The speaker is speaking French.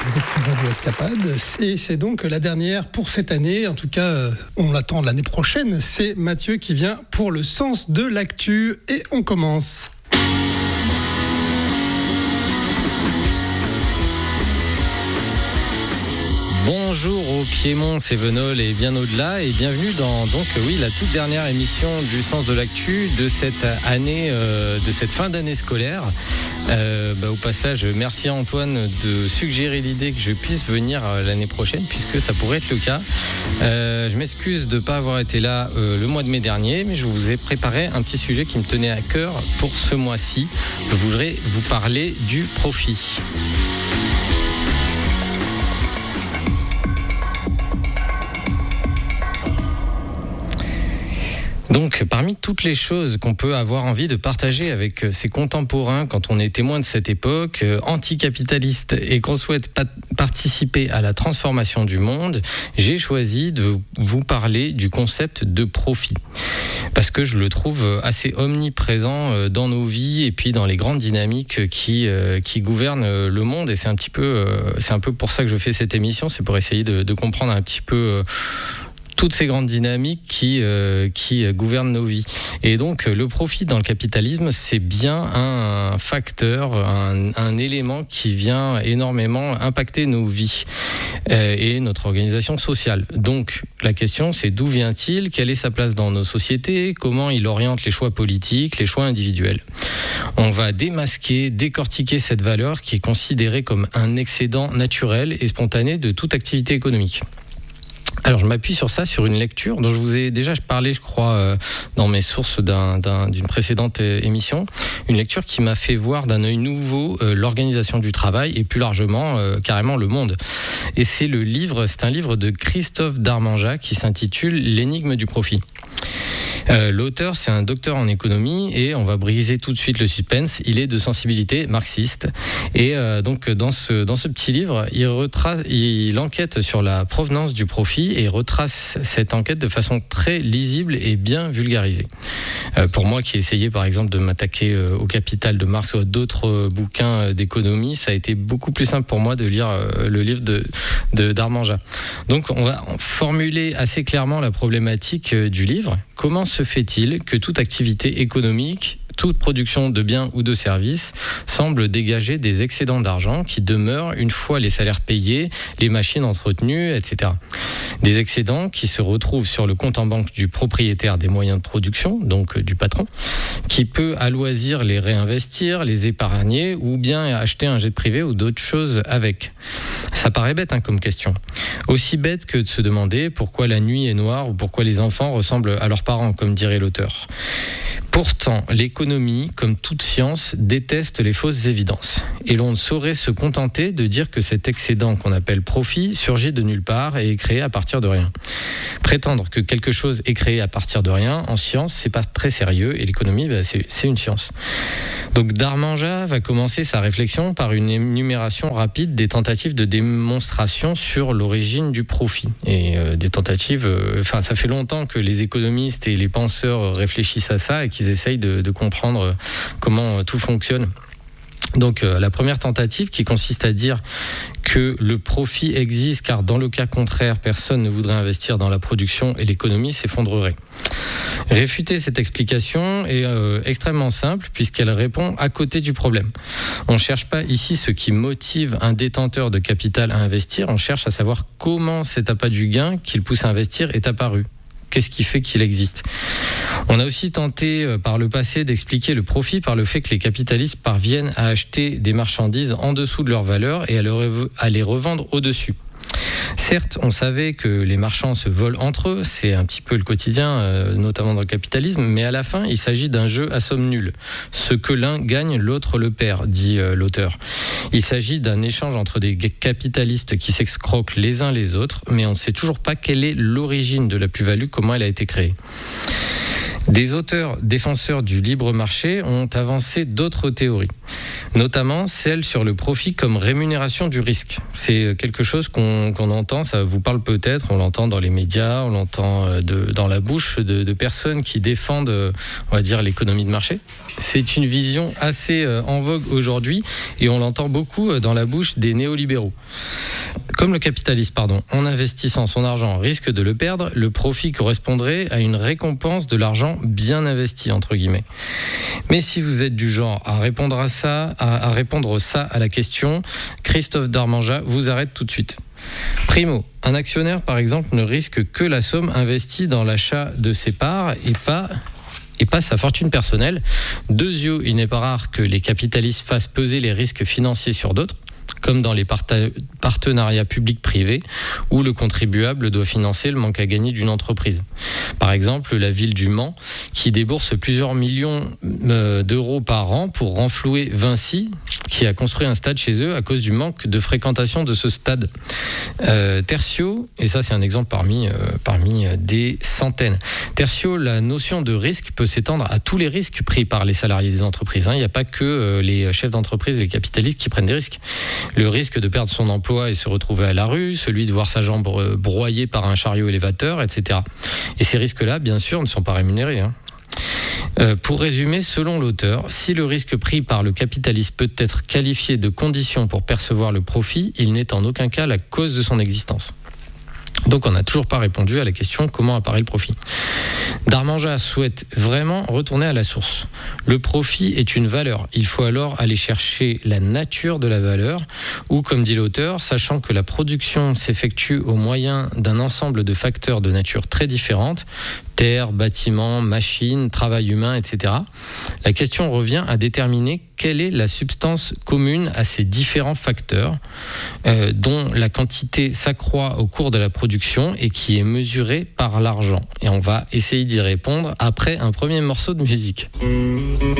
des petites radio-escapades. C'est donc la dernière pour cette année. En tout cas, on l'attend l'année prochaine. C'est Mathieu qui vient pour le sens de l'actu. Et on commence. Bonjour au Piémont, Cévenol et bien au-delà, et bienvenue dans la toute dernière émission du Sens de l'actu de cette année, de cette fin d'année scolaire. Au passage, merci à Antoine de suggérer l'idée que je puisse venir l'année prochaine, puisque ça pourrait être le cas. Je m'excuse de ne pas avoir été là le mois de mai dernier, mais je vous ai préparé un petit sujet qui me tenait à cœur pour ce mois-ci. Je voudrais vous parler du profit. Donc, parmi toutes les choses qu'on peut avoir envie de partager avec ses contemporains quand on est témoin de cette époque anticapitaliste et qu'on souhaite participer à la transformation du monde, j'ai choisi de vous parler du concept de profit. Parce que je le trouve assez omniprésent dans nos vies et puis dans les grandes dynamiques qui gouvernent le monde. Et c'est un peu pour ça que je fais cette émission, c'est pour essayer de comprendre un petit peu toutes ces grandes dynamiques qui gouvernent nos vies. Et donc, le profit dans le capitalisme, c'est bien un facteur, un élément qui vient énormément impacter nos vies et notre organisation sociale. Donc, la question, c'est d'où vient-il ? Quelle est sa place dans nos sociétés ? Comment il oriente les choix politiques, les choix individuels ? On va décortiquer cette valeur qui est considérée comme un excédent naturel et spontané de toute activité économique. Alors, je m'appuie sur une lecture dont je vous ai déjà parlé, je crois, dans mes sources d'une précédente émission. Une lecture qui m'a fait voir d'un œil nouveau l'organisation du travail et plus largement, carrément, le monde. Et c'est un livre de Christophe Darmanjat qui s'intitule « L'énigme du profit ». L'auteur, c'est un docteur en économie et on va briser tout de suite le suspense. Il est de sensibilité marxiste et donc dans ce petit livre, il enquête sur la provenance du profit et retrace cette enquête de façon très lisible et bien vulgarisée. Pour moi qui ai essayé par exemple de m'attaquer au Capital de Marx ou à d'autres bouquins d'économie, ça a été beaucoup plus simple pour moi de lire le livre de Darmanjat. Donc on va formuler assez clairement la problématique du livre. Comment se fait-il que toute activité économique, toute production de biens ou de services semble dégager des excédents d'argent qui demeurent une fois les salaires payés, les machines entretenues, etc. Des excédents qui se retrouvent sur le compte en banque du propriétaire des moyens de production, donc du patron, qui peut à loisir les réinvestir, les épargner ou bien acheter un jet privé ou d'autres choses avec. Ça paraît bête comme question. Aussi bête que de se demander pourquoi la nuit est noire ou pourquoi les enfants ressemblent à leurs parents, comme dirait l'auteur. Pourtant, l'économie, comme toute science, déteste les fausses évidences. Et l'on ne saurait se contenter de dire que cet excédent qu'on appelle profit surgit de nulle part et est créé à partir de rien. Prétendre que quelque chose est créé à partir de rien, en science, c'est pas très sérieux et l'économie, c'est une science. Donc Darmanjat va commencer sa réflexion par une énumération rapide des tentatives de démonstration sur l'origine du profit. Et des tentatives, ça fait longtemps que les économistes et les penseurs réfléchissent à ça et qu'ils essayent de comprendre comment tout fonctionne. Donc la première tentative qui consiste à dire que le profit existe car dans le cas contraire, personne ne voudrait investir dans la production et l'économie s'effondrerait. Réfuter cette explication est extrêmement simple puisqu'elle répond à côté du problème. On ne cherche pas ici ce qui motive un détenteur de capital à investir, on cherche à savoir comment cet appât du gain qu'il pousse à investir est apparu. Qu'est-ce qui fait qu'il existe ? On a aussi tenté par le passé d'expliquer le profit par le fait que les capitalistes parviennent à acheter des marchandises en dessous de leur valeur et à les revendre au-dessus. Certes, on savait que les marchands se volent entre eux, c'est un petit peu le quotidien, notamment dans le capitalisme, mais à la fin, il s'agit d'un jeu à somme nulle. Ce que l'un gagne, l'autre le perd, dit l'auteur. Il s'agit d'un échange entre des capitalistes qui s'escroquent les uns les autres, mais on ne sait toujours pas quelle est l'origine de la plus-value, comment elle a été créée. Des auteurs défenseurs du libre marché ont avancé d'autres théories, notamment celle sur le profit comme rémunération du risque. C'est quelque chose qu'on entend, ça vous parle peut-être, on l'entend dans les médias, on l'entend dans la bouche de personnes qui défendent, on va dire, l'économie de marché. C'est une vision assez en vogue aujourd'hui et on l'entend beaucoup dans la bouche des néolibéraux. Comme le capitaliste, en investissant son argent risque de le perdre, le profit correspondrait à une récompense de l'argent bien investi, entre guillemets. Mais si vous êtes du genre à répondre à la question, Christophe Darmanjat vous arrête tout de suite. Primo, un actionnaire par exemple ne risque que la somme investie dans l'achat de ses parts et pas sa fortune personnelle. Deuxièmement, il n'est pas rare que les capitalistes fassent peser les risques financiers sur d'autres, comme dans les partenariats publics-privés, où le contribuable doit financer le manque à gagner d'une entreprise. Par exemple, la ville du Mans, qui débourse plusieurs millions d'euros par an pour renflouer Vinci, qui a construit un stade chez eux à cause du manque de fréquentation de ce stade. Tertio, et ça c'est un exemple parmi des centaines. Tertio, la notion de risque peut s'étendre à tous les risques pris par les salariés des entreprises. Il n'y a pas que les chefs d'entreprise et les capitalistes qui prennent des risques. Le risque de perdre son emploi et se retrouver à la rue, celui de voir sa jambe broyée par un chariot élévateur, etc. Et ces risques-là, bien sûr, ne sont pas rémunérés. Pour résumer, selon l'auteur, si le risque pris par le capitaliste peut être qualifié de condition pour percevoir le profit, il n'est en aucun cas la cause de son existence. Donc on n'a toujours pas répondu à la question comment apparaît le profit. Darmanjat souhaite vraiment retourner à la source. Le profit est une valeur. Il faut alors aller chercher la nature de la valeur ou, comme dit l'auteur, sachant que la production s'effectue au moyen d'un ensemble de facteurs de nature très différentes, terre, bâtiments, machines, travail humain, etc. La question revient à déterminer quelle est la substance commune à ces différents facteurs dont la quantité s'accroît au cours de la production et qui est mesurée par l'argent. Et on va essayer d'y répondre après un premier morceau de musique.